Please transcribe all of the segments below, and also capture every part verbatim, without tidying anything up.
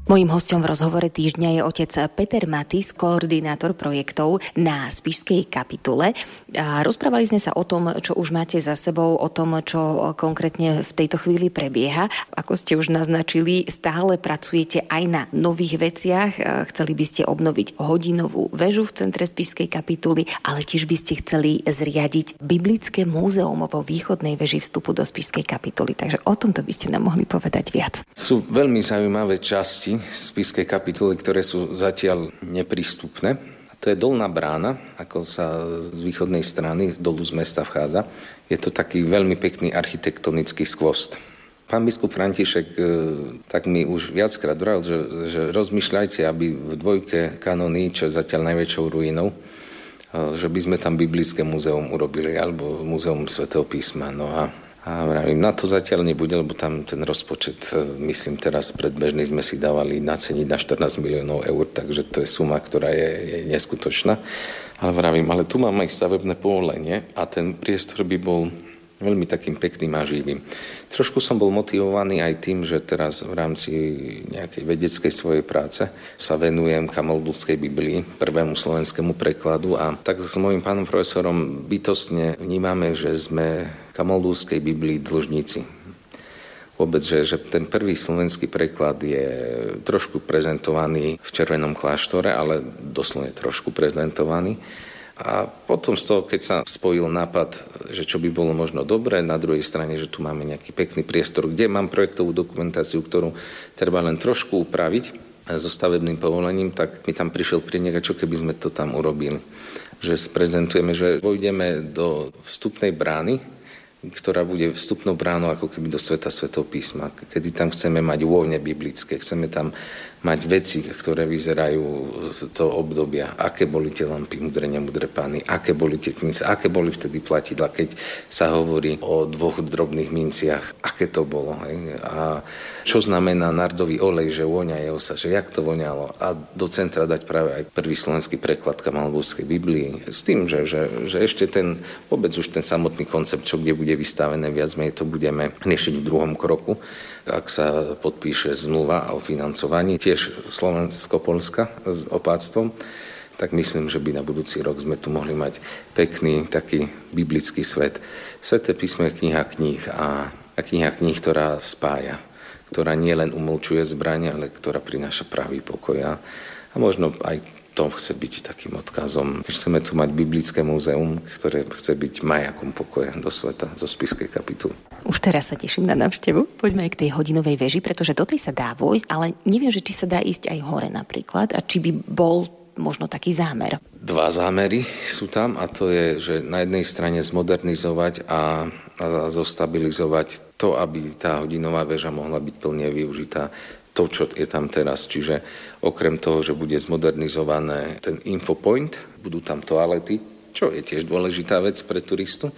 Mojím hosťom v rozhovore týždňa je otec Peter Matis, koordinátor projektov na Spišskej kapitule. A rozprávali sme sa o tom, čo už máte za sebou, o tom, čo konkrétne v tejto chvíli prebieha. Ako ste už naznačili, stále pracujete aj na nových veciach. Chceli by ste obnoviť hodinovú väžu v centre Spišskej kapituly, ale tiež by ste chceli zriadiť biblické múzeum vo východnej veži vstupu do Spišskej kapituly. Takže o tomto by ste nám mohli povedať viac. Sú veľmi zaujímavé časti Spišskej kapituly, ktoré sú zatiaľ neprístupné. A to je dolná brána, ako sa z východnej strany dolu z mesta vchádza. Je to taký veľmi pekný architektonický skvost. Pán biskup František tak mi už viackrát vral, že, že rozmýšľajte, aby v dvojke kanóny, čo je zatiaľ najväčšou ruinou, že by sme tam biblické múzeum urobili, alebo múzeum svätého písma. No a A vravím, na to zatiaľ nebude, lebo tam ten rozpočet, myslím teraz predbežný sme si dávali naceniť na štrnásť miliónov eur, takže to je suma, ktorá je, je neskutočná. Ale vravím, ale tu máme aj stavebné povolenie a ten priestor by bol veľmi takým pekným a živým. Trošku som bol motivovaný aj tým, že teraz v rámci nejakej vedeckej svojej práce sa venujem Kamoldúskej Biblii, prvému slovenskému prekladu a tak s mojím pánom profesorom bytostne vnímame, že sme Kamoldúskej Biblii dlžníci. Vôbec, že, že ten prvý slovenský preklad je trošku prezentovaný v Červenom kláštore, ale doslovne trošku prezentovaný. A potom z toho, keď sa spojil nápad, že čo by bolo možno dobré, na druhej strane, že tu máme nejaký pekný priestor, kde mám projektovú dokumentáciu, ktorú treba len trošku upraviť so stavebným povolením, tak mi tam prišiel prienik, a čo keby sme to tam urobili. Že sprezentujeme, že vojdeme do vstupnej brány, ktorá bude vstupnou bránou ako keby do sveta svätého písma. Kedy tam chceme mať úvojne biblické, chceme tam mať veci, ktoré vyzerajú z toho obdobia, aké boli tie lampy, mudré, nemudré pány, aké boli tie knihy, aké boli vtedy platidla, keď sa hovorí o dvoch drobných minciach, aké to bolo. Hej? A čo znamená nardový olej, že voňajú sa, že jak to voňalo. A do centra dať práve aj prvý slovenský preklad Kamoldúskej Biblii. S tým, že, že, že ešte ten, vôbec už ten samotný koncept, čo kde bude vystavené, viac menej to budeme riešiť v druhom kroku, ak sa podpíše zmluva o financovaní, tiež Slovensko-Poľska s opáctvom, tak myslím, že by na budúci rok sme tu mohli mať pekný taký biblický svet. Sväté písmo je kniha kníh a, a kniha kníh, ktorá spája, ktorá nie len umlčuje zbrane, ale ktorá prináša pravý pokoj. A, a možno aj to chce byť takým odkazom. Chceme tu mať biblické múzeum, ktoré chce byť majakom pokoja do sveta, zo Spišskej kapituly. Už teraz sa teším na návštevu. Poďme aj k tej hodinovej veži, pretože do tej sa dá vojsť, ale neviem, že či sa dá ísť aj hore napríklad a či by bol možno taký zámer. Dva zámery sú tam a to je, že na jednej strane zmodernizovať a, a zostabilizovať to, aby tá hodinová väža mohla byť plne využitá, to, čo je tam teraz. Čiže okrem toho, že bude zmodernizované ten infopoint, budú tam toalety, čo je tiež dôležitá vec pre turistu,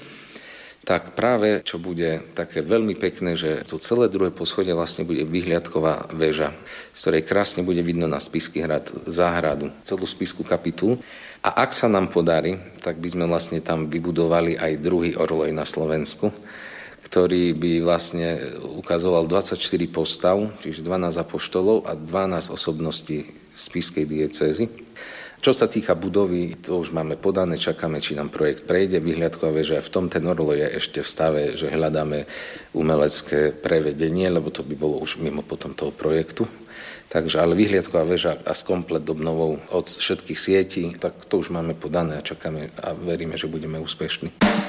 tak práve čo bude také veľmi pekné, že to celé druhé poschodie vlastne bude vyhliadková väža, z ktorej krásne bude vidno na Spišský hrad, záhradu, celú Spišskú kapitulu. A ak sa nám podarí, tak by sme vlastne tam vybudovali aj druhý orloj na Slovensku, ktorý by vlastne ukazoval dvadsaťštyri postav, čiže dvanásť apoštolov a dvanásť osobností spišskej diecézy. Čo sa týka budovy, to už máme podané, čakáme, či nám projekt prejde. Vyhliadková väža, v tom ten orloj je ešte v stave, že hľadáme umelecké prevedenie, lebo to by bolo už mimo potom toho projektu. Takže, ale vyhliadková väža a s komplet obnovou od všetkých sietí, tak to už máme podané a čakáme a veríme, že budeme úspešní.